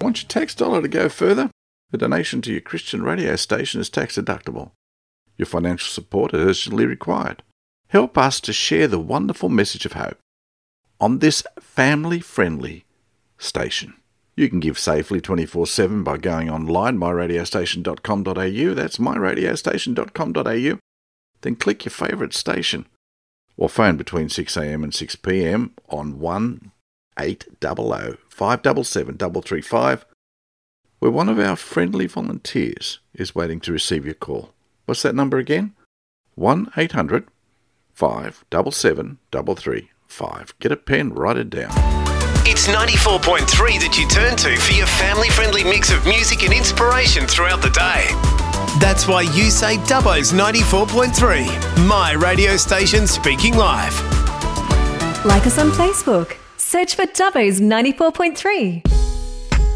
Want your tax dollar to go further? A donation to your Christian radio station is tax deductible. Your financial support is urgently required. Help us to share the wonderful message of hope on this family-friendly station. You can give safely 24/7 by going online, myradiostation.com.au. That's myradiostation.com.au. Then click your favourite station. Or phone between 6 a.m. and 6 p.m. on 1800 577 335, where one of our friendly volunteers is waiting to receive your call. What's that number again? 1800 577 335. Get a pen, write it down. It's 94.3 that you turn to for your family-friendly mix of music and inspiration throughout the day. That's why you say Dubbo's 94.3, my radio station speaking live. Like us on Facebook. Search for Dubbo's 94.3.